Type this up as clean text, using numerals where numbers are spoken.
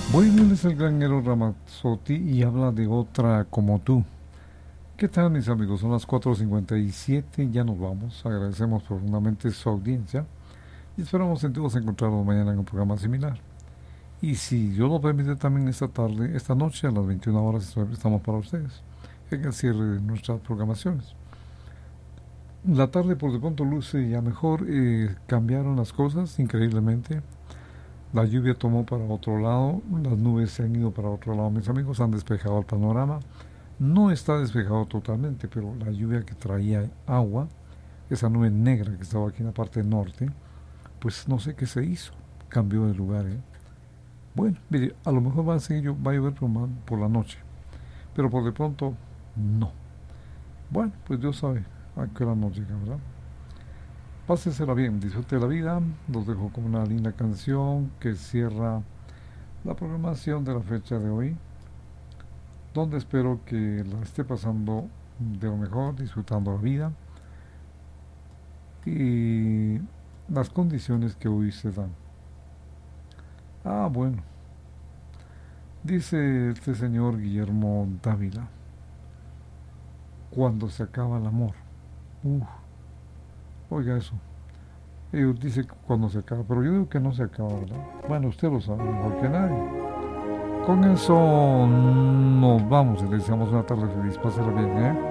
Bueno, él es el gran Eros Ramazzotti y habla de otra como tú. ¿Qué tal, mis amigos? Son las 4:57, ya nos vamos. Agradecemos profundamente su audiencia y esperamos sentirnos encontrarnos mañana en un programa similar. Y si Dios lo permite, también esta tarde, esta noche a las 21 horas estamos para ustedes en el cierre de nuestras programaciones. La tarde por de pronto luce ya mejor, cambiaron las cosas increíblemente. La lluvia tomó para otro lado, las nubes se han ido para otro lado, mis amigos, han despejado el panorama. No está despejado totalmente, pero la lluvia que traía agua, esa nube negra que estaba aquí en la parte norte, pues no sé qué se hizo, cambió de lugar. Bueno, mire, a lo mejor va a llover por la noche, pero por de pronto no. Bueno, pues Dios sabe a qué hora nos llega, ¿verdad? Pásensela bien, disfrute la vida, los dejo con una linda canción que cierra la programación de la fecha de hoy, donde espero que la esté pasando de lo mejor, disfrutando la vida y las condiciones que hoy se dan. Ah, bueno, dice este señor Guillermo Dávila, cuando se acaba el amor. Uf, oiga eso. Ellos dicen cuando se acaba, pero yo digo que no se acaba, ¿verdad? Bueno, usted lo sabe mejor que nadie. Con eso nos vamos y le deseamos una tarde feliz. Pásela bien, ¿eh?